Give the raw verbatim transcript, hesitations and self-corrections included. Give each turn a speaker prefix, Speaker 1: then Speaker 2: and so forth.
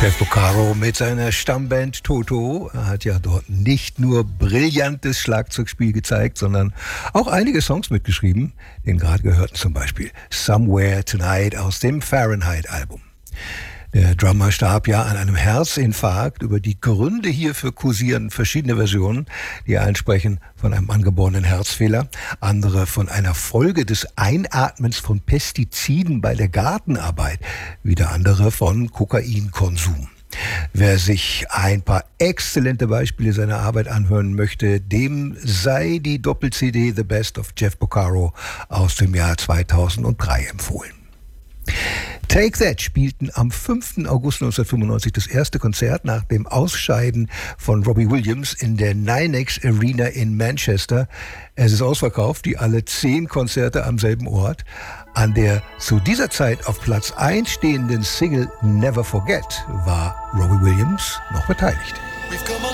Speaker 1: Jeff Porcaro mit seiner Stammband Toto hat ja dort nicht nur brillantes Schlagzeugspiel gezeigt, sondern auch einige Songs mitgeschrieben, den gerade gehörten zum Beispiel Somewhere Tonight aus dem Fahrenheit-Album. Der Drummer starb ja an einem Herzinfarkt. Über die Gründe hierfür kursieren verschiedene Versionen. Die einen sprechen von einem angeborenen Herzfehler, andere von einer Folge des Einatmens von Pestiziden bei der Gartenarbeit, wieder andere von Kokainkonsum. Wer sich ein paar exzellente Beispiele seiner Arbeit anhören möchte, dem sei die Doppel-C D The Best of Jeff Porcaro aus dem Jahr zweitausenddrei empfohlen. Take That spielten am fünften August neunzehnhundertfünfundneunzig das erste Konzert nach dem Ausscheiden von Robbie Williams in der Nynex Arena in Manchester. Es ist ausverkauft, wie alle zehn Konzerte am selben Ort. An der zu dieser Zeit auf Platz eins stehenden Single Never Forget war Robbie Williams noch beteiligt.